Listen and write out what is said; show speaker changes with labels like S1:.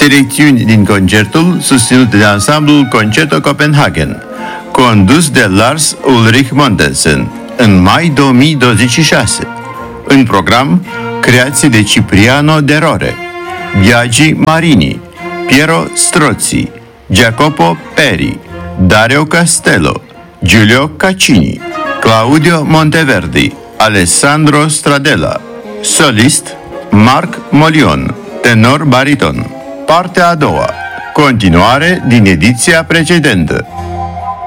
S1: Selecțiuni din concertul susținut de ansamblul Concerto Copenhagen, condus de Lars Ulrich Montensen, în mai 2026. În program, creații de Cipriano De Rore, Biagi Marini, Piero Strozzi, Jacopo Peri, Dario Castello, Giulio Caccini, Claudio Monteverdi, Alessandro Stradella. Solist, Marc Molion, tenor bariton. Partea a doua, continuare din ediția precedentă.